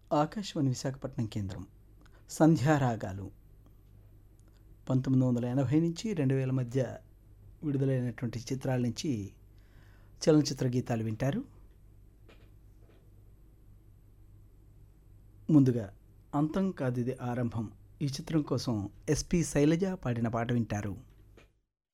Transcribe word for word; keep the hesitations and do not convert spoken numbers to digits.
ఆకాశవాణి విశాఖపట్నం కేంద్రం సంధ్యారాగాలు పంతొమ్మిది వందల ఎనభై నుంచి రెండు వేల మధ్య విడుదలైనటువంటి చిత్రాల నుంచి చలనచిత్ర గీతాలు వింటారు. ముందుగా అంతం కాదిది ఆరంభం ఈ చిత్రం కోసం ఎస్పి శైలజ పాడిన పాట వింటారు.